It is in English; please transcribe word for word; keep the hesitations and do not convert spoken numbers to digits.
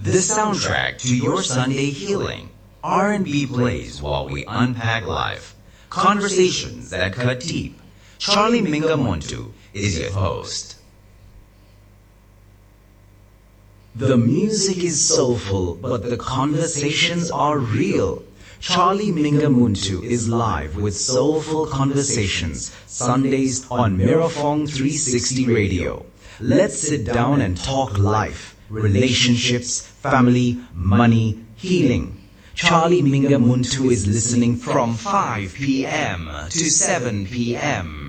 the soundtrack to your Sunday healing. R and B plays while we unpack life. Conversations that cut deep. Charlie Minga Muntu is your host. The music is soulful, but the conversations are real. Charlie Minga Muntu is live with Soulful Conversations, Sundays on Mirafong three sixty Radio. Let's sit down and talk life, relationships, family, money, healing. Charlie Minga Muntu is listening from five p.m. to seven p.m.